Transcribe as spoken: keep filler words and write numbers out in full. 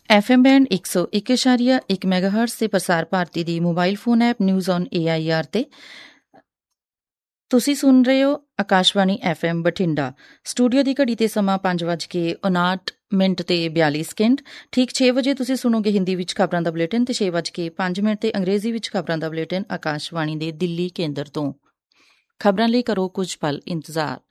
F M band ਇੱਕ ਸੌ ਇੱਕ ਇਸ਼ਾਰੀਆ ਇੱਕ ਮੈਗਾਹਰਟਜ਼ ਤੇ ਪ੍ਰਸਾਰ ਭਾਰਤੀ ਦੀ mobile phone app news on A I R ਤੇ ਤੁਸੀਂ ਸੁਣ ਰਹੇ ਹੋ Akashvani F M Bathinda. Studio ਦੀ ਘੜੀ ਤੇ ਸਮਾਂ ਪੰਜ ਵੱਜ ਕੇ ਉਨਾਹਠ ਮਿੰਟ ਤੇ ਬਿਆਲੀ ਸਕਿੰਟ। ਠੀਕ ਛੇ ਵਜੇ ਤੁਸੀਂ ਸੁਣੋਗੇ ਹਿੰਦੀ ਵਿੱਚ ਖਬਰਾਂ ਦਾ ਬੁਲੇਟਿਨ ਤੇ ਛੇ ਵੱਜ ਕੇ ਪੰਜ ਮਿੰਟ ਤੇ ਅੰਗਰੇਜ਼ੀ ਵਿੱਚ ਖਬਰਾਂ ਦਾ ਬੁਲੇਟਿਨ ਆਕਾਸ਼ਵਾਣੀ ਦੇ ਦਿੱਲੀ ਕੇਂਦਰ ਤੋਂ। ਖਬਰਾਂ ਲਈ ਕਰੋ ਕੁਝ ਪਲ ਇੰਤਜ਼ਾਰ।